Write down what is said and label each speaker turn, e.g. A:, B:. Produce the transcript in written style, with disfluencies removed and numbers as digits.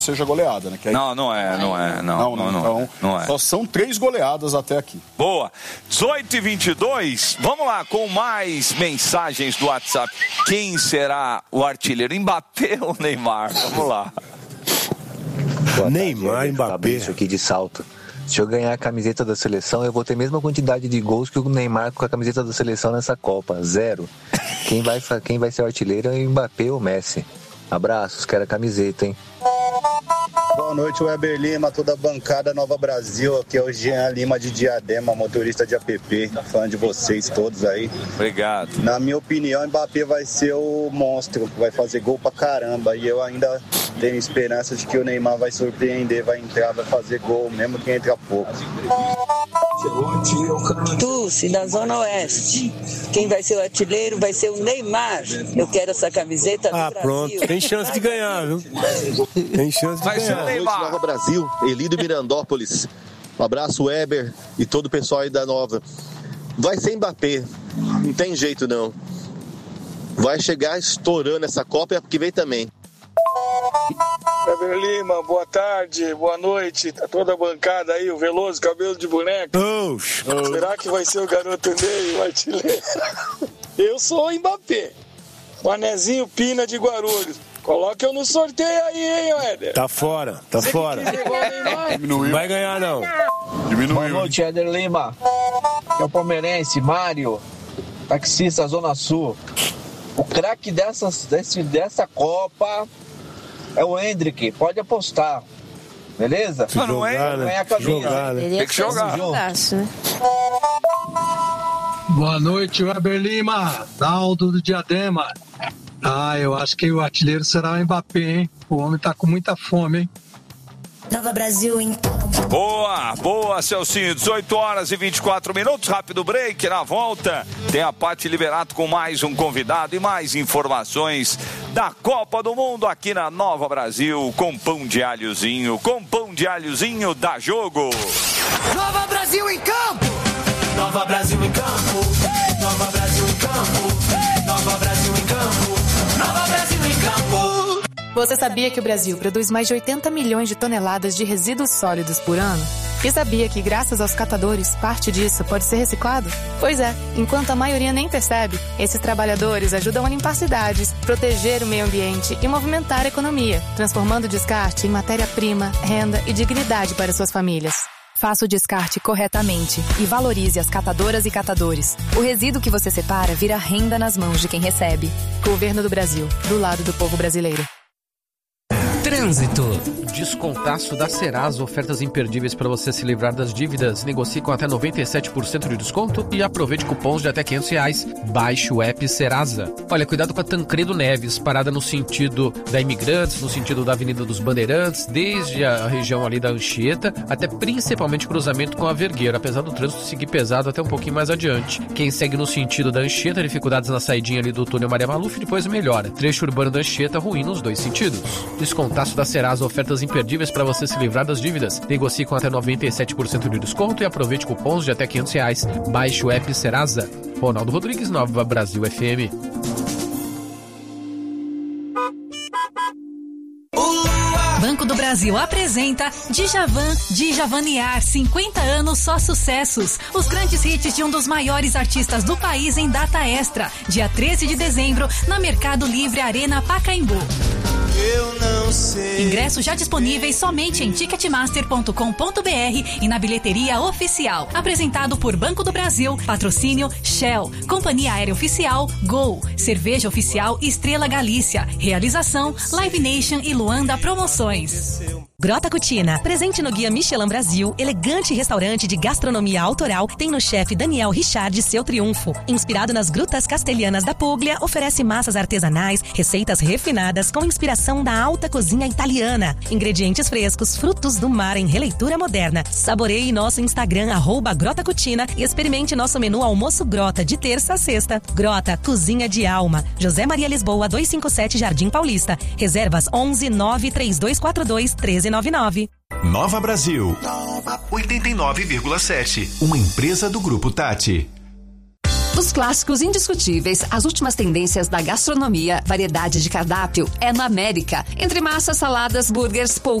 A: seja goleada, né? Que aí...
B: Não é.
A: Então, só são 3 goleadas até aqui.
B: Boa. 18h22, vamos lá com mais mensagens do WhatsApp. Quem será o artilheiro? Mbappé ou Neymar? Vamos lá.
C: Neymar, Mbappé.
D: Isso aqui de Salto. Se eu ganhar a camiseta da seleção, eu vou ter a mesma quantidade de gols que o Neymar com a camiseta da seleção nessa Copa. 0. Quem vai ser o artilheiro é o Mbappé ou o Messi. Abraços, quero a camiseta, hein?
E: Boa noite, Weber Lima, toda a bancada Nova Brasil. Aqui é o Jean Lima de Diadema, motorista de app. Fã de vocês todos aí.
B: Obrigado.
E: Na minha opinião, o Mbappé vai ser o monstro, vai fazer gol pra caramba. E eu ainda tenho esperança de que o Neymar vai surpreender, vai entrar, vai fazer gol, mesmo que entra pouco.
F: Tuce, da Zona Oeste. Quem vai ser o artilheiro vai ser o Neymar. Eu quero essa camiseta do Brasil.
C: Pronto, tem chance de ganhar, viu? Tem chance de ganhar.
G: Boa noite, Nova Brasil, Elido Mirandópolis. Um abraço, Weber e todo o pessoal aí da Nova. Vai ser Mbappé, não tem jeito não. Vai chegar estourando essa Copa, é porque vem também.
H: Weber Lima, boa tarde, boa noite, tá toda a bancada aí, o Veloso, cabelo de boneca. Será que vai ser o garoto Ney, o artilheiro? Eu sou o Mbappé, o Anezinho Pina de Guarulhos. Coloca eu no sorteio aí, hein, Éder?
C: Tá fora.
A: Diminuiu.
C: Vai ganhar, não.
A: Diminuiu.
I: Boa noite, Éder Lima. Que é o palmeirense, Mário, taxista Zona Sul. O craque dessa Copa é o Hendrick, pode apostar. Beleza?
B: Mas não é?
I: Ganhar a camisa.
B: Tem que jogar.
J: Boa noite, Weber Lima, Daldo do Diadema. Eu acho que o artilheiro será o Mbappé, hein? O homem tá com muita fome, hein?
K: Nova Brasil, então.
B: Boa, Celcinho. 18h24, rápido break. Na volta, tem a Paty Liberato com mais um convidado e mais informações da Copa do Mundo aqui na Nova Brasil, com pão de alhozinho, dá jogo.
K: Nova Brasil em campo! Nova Brasil em campo! Nova Brasil em campo! Nova Brasil em campo! Nova Brasil em campo!
L: Você sabia que o Brasil produz mais de 80 milhões de toneladas de resíduos sólidos por ano? E sabia que, graças aos catadores, parte disso pode ser reciclado? Pois é, enquanto a maioria nem percebe, esses trabalhadores ajudam a limpar cidades, proteger o meio ambiente e movimentar a economia, transformando o descarte em matéria-prima, renda e dignidade para suas famílias. Faça o descarte corretamente e valorize as catadoras e catadores. O resíduo que você separa vira renda nas mãos de quem recebe. Governo do Brasil, do lado do povo brasileiro.
M: Trânsito. Descontaço da Serasa, ofertas imperdíveis para você se livrar das dívidas. Negocie com até 97% de desconto e aproveite cupons de até R$500. Baixe o app Serasa. Olha, cuidado com a Tancredo Neves, parada no sentido da Imigrantes, no sentido da Avenida dos Bandeirantes, desde a região ali da Anchieta, até principalmente cruzamento com a Vergueiro, apesar do trânsito seguir pesado até um pouquinho mais adiante. Quem segue no sentido da Anchieta, dificuldades na saidinha ali do túnel Maria Maluf, depois melhora. Trecho urbano da Anchieta, ruim nos dois sentidos. Descontaço da Serasa, ofertas imperdíveis para você se livrar das dívidas. Negocie com até 97% de desconto e aproveite cupons de até R$500. Baixe o app Serasa. Ronaldo Rodrigues, Nova Brasil FM.
N: Banco do Brasil apresenta Djavaniar, 50 anos só sucessos. Os grandes hits de um dos maiores artistas do país em data extra. Dia 13 de dezembro, na Mercado Livre Arena Pacaembu.
K: Eu não sei.
N: Ingressos já disponíveis somente em ticketmaster.com.br e na bilheteria oficial. Apresentado por Banco do Brasil, patrocínio Shell, Companhia Aérea Oficial Gol, Cerveja Oficial Estrela Galícia, realização Live Nation e Luanda Promoções.
O: Grota Cucina, presente no Guia Michelin Brasil, elegante restaurante de gastronomia autoral, tem no chefe Daniel Richard seu triunfo. Inspirado nas grutas castelhanas da Puglia, oferece massas artesanais, receitas refinadas com inspiração da alta cozinha italiana. Ingredientes frescos, frutos do mar em releitura moderna. Saboreie nosso Instagram, @Grota Cucina, e experimente nosso menu almoço Grota, de terça a sexta. Grota, cozinha de alma. José Maria Lisboa, 257 Jardim Paulista. Reservas 11 93242 1399.
P: Nova Brasil 89,7. Uma empresa do Grupo Tati.
Q: Dos clássicos indiscutíveis, as últimas tendências da gastronomia, variedade de cardápio é no América. Entre massas, saladas, burgers,